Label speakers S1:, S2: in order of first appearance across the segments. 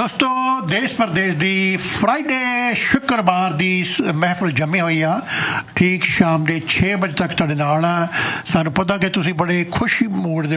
S1: ਦੋਸਤੋ ਦੇਸ਼ ਪ੍ਰਦੇਸ਼ ਦੀ ਫਰਾਈਡੇ ਸ਼ੁੱਕਰਵਾਰ ਦੀ ਮਹਿਫਲ ਜੰਮੀ ਹੋਈ ਆ। ਠੀਕ ਸ਼ਾਮ ਦੇ 6 ਵਜੇ ਤੱਕ ਤੁਹਾਡੇ ਨਾਲ ਆ। ਸਾਨੂੰ ਪਤਾ ਕਿ ਤੁਸੀਂ ਬੜੇ ਖੁਸ਼ ਮੂਡ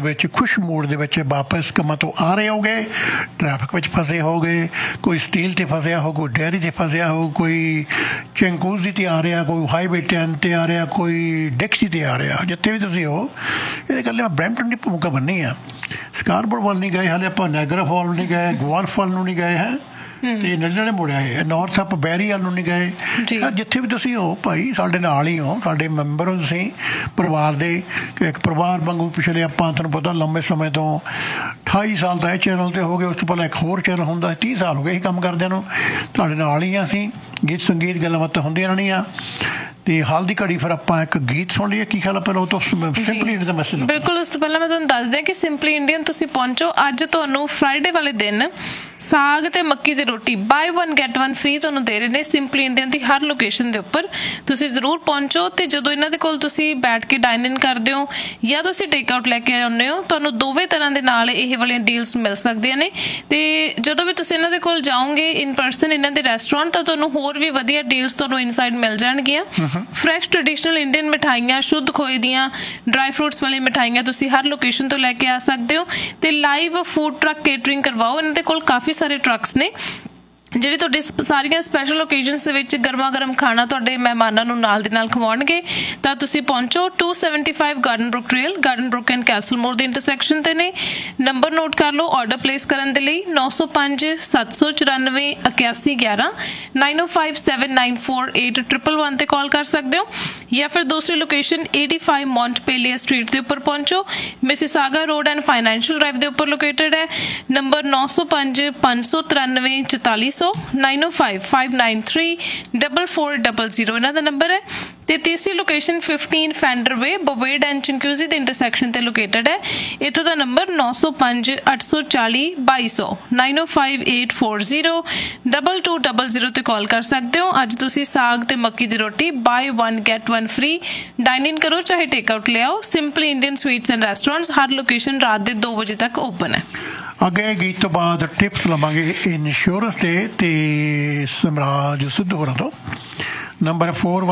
S1: ਦੇ ਵਿੱਚ ਵਾਪਸ ਕੰਮਾਂ ਤੋਂ ਆ ਰਹੇ ਹੋਗੇ, ਟ੍ਰੈਫਿਕ ਵਿੱਚ ਫਸੇ ਹੋਗੇ, ਕੋਈ ਸਟੀਲ 'ਤੇ ਫਸਿਆ ਹੋ, ਕੋਈ ਡੇਅਰੀ 'ਤੇ ਫਸਿਆ ਹੋ, ਕੋਈ ਚੰਕੂਜ਼ੀ 'ਤੇ ਆ ਰਿਹਾ, ਕੋਈ ਹਾਈਵੇ 10 'ਤੇ ਆ ਰਿਹਾ, ਕੋਈ ਡਿਕਸੀ 'ਤੇ ਆ ਰਿਹਾ। ਜਿੱਥੇ ਵੀ ਤੁਸੀਂ ਹੋ, ਇਹਦੇ ਗੱਲ ਮੈਂ ਬਰੈਂਪਟਨ ਦੀ ਭੂਮਿਕਾ ਬੰਨੀ ਆ। ਸਕਾਰਬੋਰਡ ਵੱਲ ਨਹੀਂ ਗਏ ਹਾਲੇ, ਆਪਾਂ ਨਾਇਗਰਾ ਫਾਲ ਨਹੀਂ ਗਏ, ਗੋਲਫ ਵੱਲ ਨੂੰ ਨਹੀਂ ਗਏ ਹੈ, ਤੇ ਨਜ਼ਰ ਮੁੜਿਆ ਹੈ ਨਾਰਥ ਅਪ ਬੈਰੀ ਵੱਲ ਨੂੰ ਨਹੀਂ ਗਏ। ਜਿੱਥੇ ਵੀ ਤੁਸੀਂ ਹੋ ਭਾਈ, ਸਾਡੇ ਨਾਲ ਹੀ ਹੋ, ਸਾਡੇ ਮੈਂਬਰ ਹੋ ਤੁਸੀਂ ਪਰਿਵਾਰ ਦੇ। ਇੱਕ ਪਰਿਵਾਰ ਵਾਂਗੂ ਪਿਛਲੇ ਆਪਾਂ ਤੁਹਾਨੂੰ ਪਤਾ ਲੰਬੇ ਸਮੇਂ ਤੋਂ 28 ਸਾਲ ਤਾਂ ਇਹ ਚੈਨਲ 'ਤੇ ਹੋ ਗਏ। ਉਸ ਤੋਂ ਪਹਿਲਾਂ ਇੱਕ ਹੋਰ ਚੈਨਲ ਹੁੰਦਾ, 30 ਸਾਲ ਹੋ ਗਏ ਇਹ ਕੰਮ ਕਰਦਿਆਂ ਨੂੰ। ਤੁਹਾਡੇ ਨਾਲ ਹੀ ਅਸੀਂ ਗੀਤ ਸੰਗੀਤ ਗੱਲਾਂ ਬਾਤਾਂ ਹੁੰਦੀਆਂ ਰਹਿਣੀਆਂ। ਤੇ ਹਾਲ ਦੀ ਘੜੀ ਫਿਰ ਆਪਾਂ ਇੱਕ ਗੀਤ ਸੁਣ ਲਈਏ। ਕੀ ਖਿਆਲ ਆ ਪਹਿਲਾਂ ਉਹ ਤੋਂ ਸਿੰਪਲੀ ਇੰਡੀਅਨ ਦਾ ਮੈਸੇਜ।
S2: ਬਿਲਕੁਲ, ਉਸ ਤੋਂ ਪਹਿਲਾਂ ਮੈਂ ਤੁਹਾਨੂੰ ਦੱਸ ਦਿਆਂ ਕਿ ਸਿੰਪਲੀ ਇੰਡੀਅਨ ਤੁਸੀਂ ਪਹੁੰਚੋ। ਅੱਜ ਤੁਹਾਨੂੰ ਫਰਾਈਡੇ ਵਾਲੇ ਦਿਨ ਸਾਗ ਤੇ ਮੱਕੀ ਦੀ ਰੋਟੀ ਬਾਈ 1 ਗੈਟ 1 ਫ੍ਰੀ ਤੁਹਾਨੂੰ ਦੇ ਰਹੇ ਨੇ ਸਿੰਪਲੀ ਇੰਡੀਅਨ ਦੀ ਹਰ ਲੋਕੇਸ਼ਨ ਦੇ ਉੱਪਰ। ਤੁਸੀਂ ਜ਼ਰੂਰ ਪਹੁੰਚੋ। ਤੇ ਜਦੋਂ ਇਹਨਾਂ ਦੇ ਕੋਲ ਤੁਸੀਂ ਬੈਠ ਕੇ ਡਾਈਨ ਇਨ ਕਰਦੇ ਹੋ ਜਾਂ ਤੁਸੀਂ ਟੇਕ ਆਊਟ ਲੈ ਕੇ ਆਉਂਦੇ ਹੋ, ਤੁਹਾਨੂੰ ਦੋਵੇਂ ਤਰ੍ਹਾਂ ਦੇ ਨਾਲ ਇਹ ਵਾਲੀਆਂ ਡੀਲਸ ਮਿਲ ਸਕਦੀਆਂ ਨੇ। ਤੇ ਜਦੋਂ ਵੀ ਤੁਸੀਂ ਇਹਨਾਂ ਦੇ ਕੋਲ ਜਾਓਗੇ ਇਨ ਪਰਸਨ ਇਹਨਾਂ ਦੇ ਰੈਸਟੋਰੈਂਟ, ਤਾਂ ਤੁਹਾਨੂੰ ਹੋਰ ਵੀ ਵਧੀਆ ਡੀਲਸ ਤੁਹਾਨੂੰ ਇਨਸਾਈਡ ਮਿਲ ਜਾਣਗੀਆਂ। ਫਰੈਸ਼ ਟ੍ਰੈਡੀਸ਼ਨਲ ਇੰਡੀਅਨ ਮਿਠਾਈਆਂ, ਸ਼ੁੱਧ ਖੋਏ ਦੀਆਂ, ਡਰਾਈ ਫਰੂਟਸ ਵਾਲੀ ਮਿਠਾਈਆਂ ਤੁਸੀਂ ਹਰ ਲੋਕੇਸ਼ਨ ਤੋਂ ਲੈ ਕੇ ਆ ਸਕਦੇ ਹੋ। ਤੇ ਲਾਈਵ ਫੂਡ ਟਰੱਕ ਕੇਟਰਿੰਗ ਕਰਵਾਓ। ਇਹਨਾਂ ਦੇ ਕੋਲ ਕਾਫੀ ਸਾਰੇ ਟਰੱਕਸ ਨੇ ਜਿਹੜੇ ਤੁਹਾਡੇ ਸਾਰੀਆਂ ਸਪੈਸ਼ਲ ਓਕੇਜ਼ਨਸ ਦੇ ਵਿੱਚ ਗਰਮਾ ਗਰਮ ਖਾਣਾ ਤੁਹਾਡੇ ਮਹਿਮਾਨਾਂ ਨੂੰ ਨਾਲ ਦੇ ਨਾਲ ਖਵਾਉਣਗੇ। ਤਾਂ ਤੁਸੀਂ ਪਹੁੰਚੋ। 275 garden Brook trail, garden Brook and Castell ਮੋਰ ਦੇ ਇੰਟਰਸੈਕਸ਼ਨ ਤੇ ਨੇ। ਨੰਬਰ ਨੋਟ ਕਰ ਲਓ ਆਰਡਰ ਪਲੇਸ ਕਰਨ ਦੇ ਲਈ 905 794 8111 905 794 8111 ਤੇ ਕਾਲ ਕਰ ਸਕਦੇ ਹੋ। ਜਾਂ ਫਿਰ ਦੂਸਰੀ ਲੋਕੇਸ਼ਨ 85 ਮੌਂਟਪੇਲੀਆ ਸਟਰੀਟ ਦੇ ਉੱਪਰ ਪਹੁੰਚੋ। Mississauga road and financial drive ਦੇ ਉੱਪਰ ਲੋਕੇਟਡ ਹੈ। ਨੰਬਰ 905 593 4400 905 593 4400 ਇਹਨਾਂ ਦਾ ਨੰਬਰ ਹੈ। ਤੇ ਤੀਸਰੀ ਲੋਕੇਸ਼ਨ 15 ਫੈਂਡਰ ਵੇ, ਬਵੇਡ ਐਂਡ ਚਿੰਕੂਜ਼ੀ ਦੇ ਇੰਟਰਸੈਕਸ਼ਨ ਤੇ ਲੋਕੇਟਡ ਹੈ। ਇੱਥੋਂ ਦਾ ਨੰਬਰ 905 840 2200 905 840 2200 ਤੇ ਕਾਲ ਕਰ ਸਕਦੇ ਹੋ। ਅੱਜ ਤੁਸੀਂ ਸਾਗ ਤੇ ਮੱਕੀ ਦੀ ਰੋਟੀ ਬਾਈ 1 ਗੈਟ 1 ਫ੍ਰੀ ਡਾਈਨ ਇਨ ਕਰੋ, ਚਾਹੇ ਟੇਕ ਆਊਟ ਲੈ ਆਓ। Simply Indian sweets and restaurants, Har location ਰਾਤ ਦੇ 2 ਵਜੇ ਤੱਕ ਓਪਨ ਹੈ।
S1: ਅੱਗੇ ਗੀਤ ਤੋਂ ਬਾਅਦ ਟਿਪਸ ਲਵਾਂਗੇ ਇੰਸ਼ੋਰੈਂਸ ਦੇ ਤੇ ਸਮਰਾਜ ਸਿੱਧੂ ਹੋਰਾਂ ਤੋਂ। ਨੰਬਰ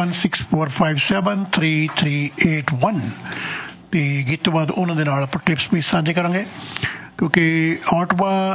S1: 4164573381 ਤੇ ਗੀਤ ਤੋਂ ਬਾਅਦ ਉਹਨਾਂ ਦੇ ਨਾਲ ਆਪਾਂ ਟਿਪਸ ਵੀ ਸਾਂਝੇ ਕਰਾਂਗੇ, ਕਿਉਂਕਿ ਆਟਵਾ